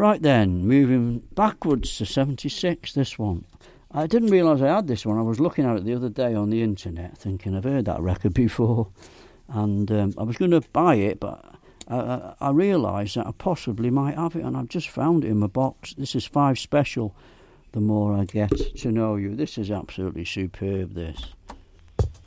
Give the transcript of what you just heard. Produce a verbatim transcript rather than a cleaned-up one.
Right then, moving backwards to seventy-six, this one. I didn't realise I had this one. I was looking at it the other day on the internet thinking I've heard that record before, and um, I was going to buy it, but I, I, I realised that I possibly might have it, and I've just found it in my box. This is Five Special, The More I Get to Know You. This is absolutely superb, this.